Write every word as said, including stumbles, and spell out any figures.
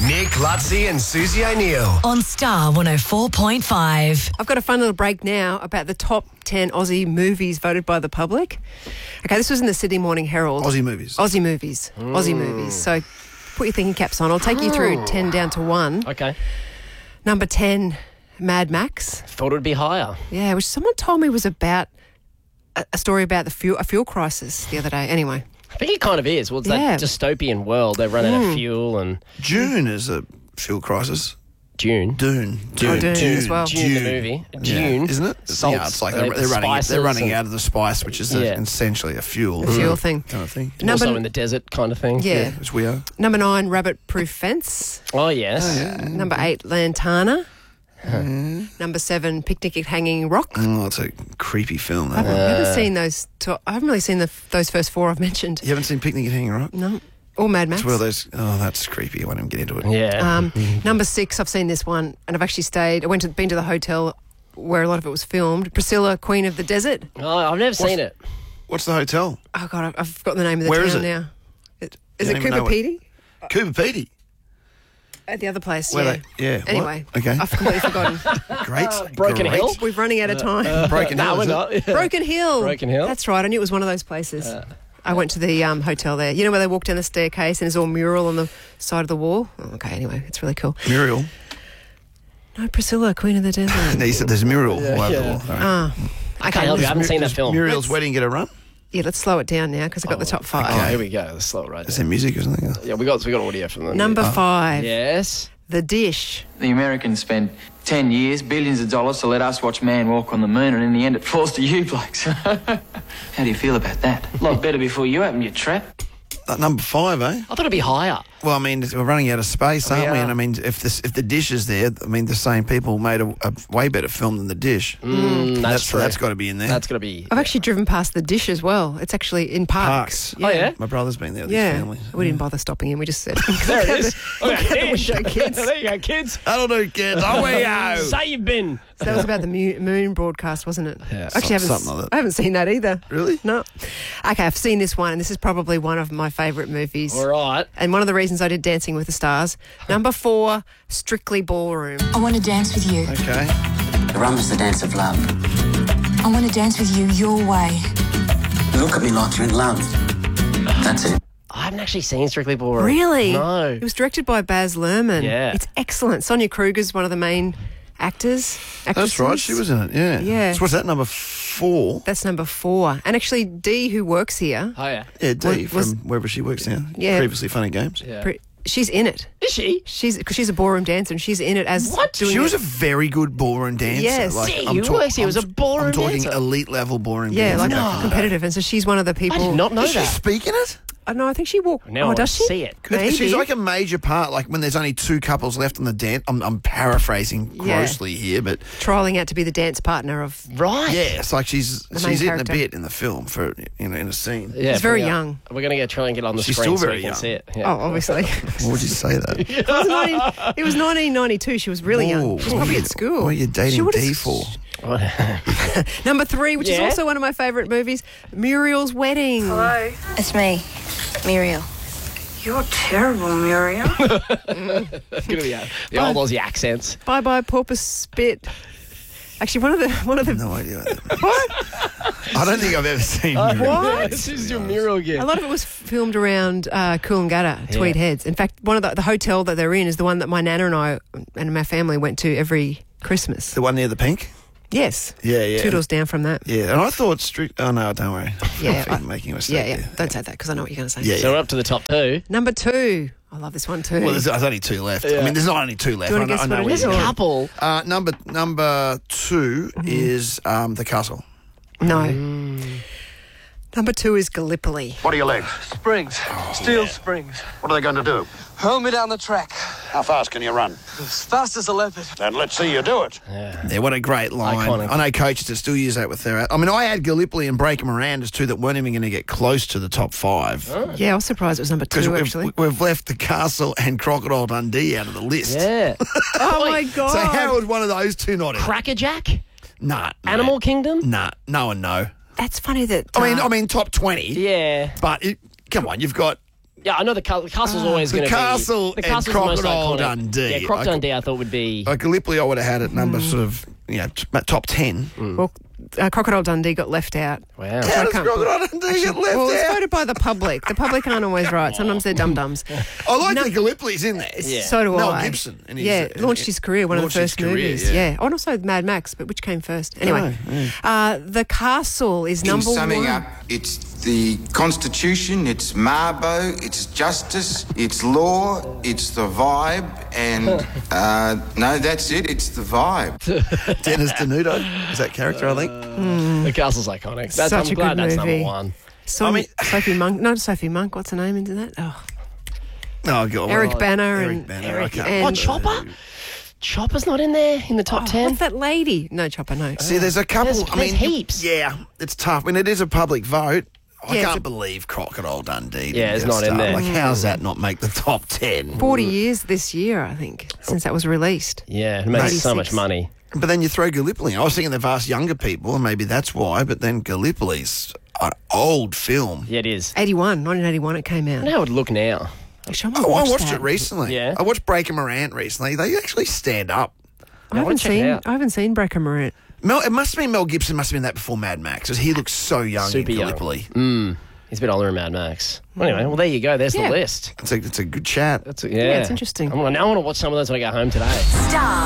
Nick, Lutzi and Susie O'Neill. On Star one oh four point five. I've got a fun little break now about the top ten Aussie movies voted by the public. Okay, this was in the Sydney Morning Herald. Aussie movies. Aussie movies. Mm. Aussie movies. So put your thinking caps on. I'll take you through ten down to one. Okay. Number ten, Mad Max. Thought it would be higher. Yeah, which someone told me was about a, a story about the fuel, a fuel crisis the other day. Anyway. I think it kind of is. Well, it's Yeah. that dystopian world. They run out of fuel and... June is a fuel crisis. June. Dune. Oh, Dune as well. June, the movie. June. Yeah, isn't it? Salts. Yeah, it's like They- they're, they're running. spices They're running and- out of the spice, which is a, Yeah. essentially a fuel. The fuel thing. Kind of thing. Number, Also in the desert kind of thing. yeah. Which we are. Number nine, Rabbit Proof Fence. Oh, yes. Number eight, Lantana. Number seven, Picnic at Hanging Rock. Oh, it's a creepy film. I That one. haven't seen those. To, I haven't really seen the, those first four I've mentioned. You haven't seen Picnic at Hanging Rock? No, or Mad Max. It's where those. Oh, that's creepy. I won't even get into it. Yeah. Um, number six, I've seen this one, and I've actually stayed. I went to been to the hotel where a lot of it was filmed. Priscilla, Queen of the Desert. oh, I've never seen it. What's the hotel? Oh God, I've- I've forgotten the name of the Where town is it? now. It, is You it don't even know Cooper what- Pedy? Cooper Pedy. At the other place, Where yeah. they- yeah, what? Anyway, Okay. I've completely forgotten. Great. Broken great. Hill? We're running out of time. Broken No, Hill. we're is it? not. Yeah. Broken Hill. Broken Hill? That's right. I knew it was one of those places. I went to the um, hotel there. You know where they walk down the staircase and there's all mural on the side of the wall? Oh, okay, anyway, it's really cool. Muriel. No, Priscilla, Queen of the Desert. No, you said there's Muriel all over yeah. the wall. Sorry. Ah, I can't help you. I haven't Does seen that does film. Muriel's Let's- wedding get a run? yeah, let's slow it down now because I got the top five. Oh, here we go. Let's slow it right Is down. there music or something? Yeah, we got we got audio from them. Number five, Yes. The Dish. The Americans spend ten years, billions of dollars to let us watch man walk on the moon, and in the end it falls to you blokes. How do you feel about that? A lot better before you open your trap. Uh, number five, eh? I thought it'd be higher. Well, I mean, we're running out of space, aren't we? are. And I mean, if this, if the Dish is there, I mean, the same people made a, a way better film than the Dish. Mm, that's true. That's got to be in there. That's going to be... I've actually driven past The Dish as well. It's actually in Parks. Parks. Oh, yeah? My brother's been there with Yeah. his family. We didn't bother stopping him. We just said, There it is. Look out the window, kids. There you go, kids. I don't know, kids. Oh, we go. Say you've been. So that was about the mu- moon broadcast, wasn't it? Yeah, Actually, I haven't, something like that. I haven't seen that either. Really? No. Okay, I've seen this one, and this is probably one of my favourite movies. All right. And one of the reasons I did Dancing with the Stars. Number four, Strictly Ballroom. I want to dance with you. Okay. The rumba's the dance of love. I want to dance with you your way. Look at me like you're in love. That's it. I haven't actually seen Strictly Ballroom. Really? No. It was directed by Baz Luhrmann. Yeah. It's excellent. Sonia Kruger's one of the main actors. That's actresses. right. She was in it. Yeah. Yeah. So what's that, number four? That's number four. And actually, Dee, who works here, Oh, yeah. Yeah, Dee, Was- was- from wherever she works now. Yeah. Previously Funny Games. Yeah. pre- she's in it. Is she? She's because she's a ballroom dancer and she's in it as What? doing She was it. a very good ballroom dancer. Yes. Dee, I'm who talk- works here was I'm a ballroom I'm talking dancer? elite level ballroom yeah, dancer. like No. competitive, and so she's one of the people. I did not know Does she that. speak in it? I know. I think she walked. Now oh, I does she? see it. Maybe. She's like a major part, like when there's only two couples left on the dance. I'm, I'm paraphrasing Yeah. grossly here, but trialing out to be the dance partner of. Right. yeah, it's like she's The main she's in a character. bit in the film for you know in a scene. Yeah, She's very we are- young. We're going to try and get on the She's screen still very so we young. can see it. Yeah. Oh, obviously. Why would you say that? it, was nineteen, it was nineteen ninety-two. She was really young. Ooh, She was what probably are you- at school. What are you She dating would've- Dee for? Number three, which is Yeah? also one of my favourite movies, Muriel's Wedding. Hello. It's me, Muriel. You're terrible, Muriel. It's going to be uh, the old Aussie accents. Bye bye, Porpoise Spit. Actually, one of the one of the No idea. What that means. I don't think I've ever seen. Muriel. what? This is your mural A again. lot of it was filmed around uh, Coolangatta, Tweed Heads. In fact, one of the, the hotel that they're in is the one that my nana and I and my family went to every Christmas. The one near the pink. Yes. Yeah, yeah. Two doors down from that. Yeah, and I thought strict. Oh no, don't worry. Yeah, I'm I- making a mistake. Yeah, yeah. there. Don't say that because I know what you're going to say. Yeah, So we're up to the top two. Number two. I love this one too. Well, there's, there's only two left. I Yeah. mean, there's not only two left. Do you wanna I know, guess I know what it where is, you're or- going. Couple. Uh, number number 2 Mm-hmm. is um, the castle. no. Number two is Gallipoli. What are your legs? Springs. Steel springs. What are they going to do? Hurl me down the track. How fast can you run? As fast as a leopard. Then let's see you do it. Yeah, what a great line. Iconic. I know coaches that still use that with their... I mean, I had Gallipoli and Breaker Miranda as two that weren't even going to get close to the top five. Yeah, I was surprised it was number Because two, we've, actually. we've left the castle and Crocodile Dundee out of the list. Yeah. Oh, Wait, my God. So how would one of those two not in? Crackerjack? Nah. mate. Animal Kingdom? Nah. No and no. That's funny that... I mean, uh, I mean, top twenty. Yeah. But it, come on, you've got Yeah, I know the, ca- the castle's always The going to be... Castle the and castle's the most Crocodile iconic. Dundee. Yeah, Croc I- Dundee I thought would be... Uh, Gallipoli, I would have had it number Hmm. sort of, you know, t- top ten. Well, uh, Crocodile Dundee got left out. Wow. How I does can't- Crocodile Dundee get left Well, it's out? voted by the public. The public aren't always right. Sometimes they're dum-dums. I like No. that Gallipoli's in there. Yeah. So do Mel I. Gibson. And he's- yeah, and- launched his career, one of the launched his first career, movies. yeah. Yeah. Oh, and also Mad Max, but which came first? Anyway, uh, The Castle is number In summing one. up, it's the Constitution, it's Mabo, it's justice, it's law, it's the vibe, and uh, no, that's it, it's the vibe. Dennis Denuto is that character, I think. The castle's iconic. That's, Such I'm a glad good that's movie. number one. So, I mean- Sophie Monk, not Sophie Monk. What's her name into that? Oh, Oh, God. Eric Banner Eric and Banner, I Eric can't and Oh, remember. Chopper? Chopper's not in there in the top Oh, ten? what's that lady? No, Chopper. No. See, there's a couple. There's- I there's mean, heaps. Yeah, it's tough. I mean, it is a public vote. I Yeah, it's can't a- believe Crocodile Dundee. didn't Yeah, it's get a not in start. there. Like, how's that not make the top ten? Forty years this year, I think, since that was released. Yeah, it makes so much eighty-six. money. But then you throw Gallipoli. I was thinking they've asked younger people, and maybe that's why. But then Gallipoli's an old film. Yeah, it is. eighty-one, nineteen eighty-one it came out. I know how it would look now. Actually, I Oh, I watched watched that. it recently. Yeah. I watched Breaker Morant recently. They actually stand up. I I wanna haven't check it seen. out. I haven't seen Breaker Morant. Mel, it must have been Mel Gibson. Must have been that before Mad Max, because he looks so young Super in young. Gallipoli. Mm. He's a bit older than Mad Max. Well, anyway, well, there you go. There's Yeah. the list. It's a it's a good chat. That's a, yeah. Yeah, it's interesting. I'm gonna, now I want to watch some of those when I get home today. Star